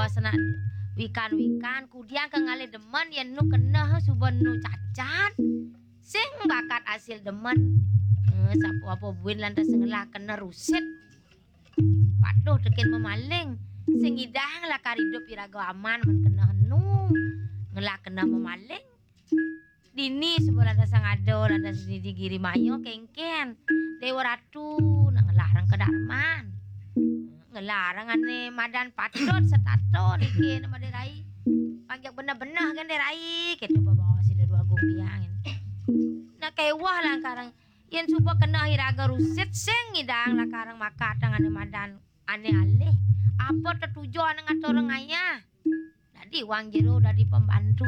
sana wikan kudian ke ngale demen yen nu kena suba nu cacat sing bakat hasil demen sapu apa buin lantas ngelah kena rusit waduh teken memaling sing idang lah karidup irago aman men kena henu ngelah kena memaling dini suba lantas sang ado lantas di giri mayo kengken dewa ratu nak ngelarang ke darman ngelarang ane madan patot setato niki nama derai panjang bener-bener kan derai gitu bawa si dua agung biang nah kewah lah karang yen suba kena hiraga rusit sing ngidang lah karang makatang ane madan ane alih apa tetujuan ngatur ngaya tadi wang jero dari pembantu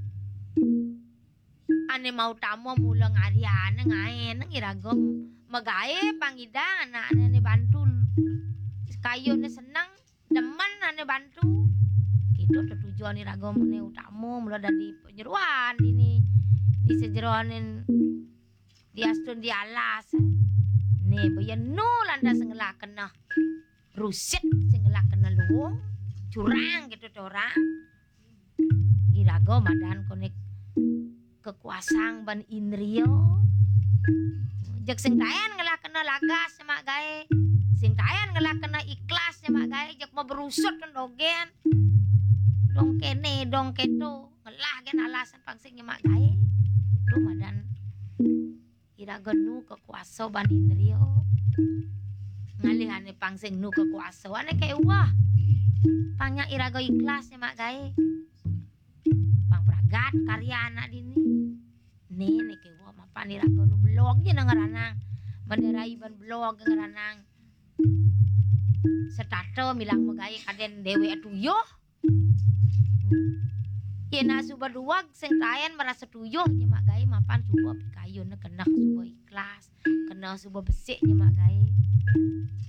ane mau tamu mulang ariane ngaen ngiraga magae pangidang anak ane bantu kayu ne senang demen ane bantu gitu tujuan ni ragam ne utamu mula dari penyeruan ini di sejeroanin di astun di alas ne bayan nu landas ngelak kena rusit ngelak kena luung curang gitu orang irago madan konek kekuasaan ban indrio jek sing tayan ngelak kena lagas mak gae sing tayan ngelak kena ikhlas mak gae jek mau berusut kan dogen dong kene dong keto ngelah gen alasan pangsing mak gae tu madan irago nu kekuasa ban indrio ngalihane pangsing nu kekuasa ane kayak wah panya irago ikhlas mak gae pang pragat karya anak dini nih kewa mapan irago nu blog je ngaranang menderai ban blog ngaranang setato milang magaye kaden dewe atuyo yena suba duwag sing tayan merasa tuyuh nya mak gae mapan suba kayu ne kena suba ikhlas kena suba besik nya mak gae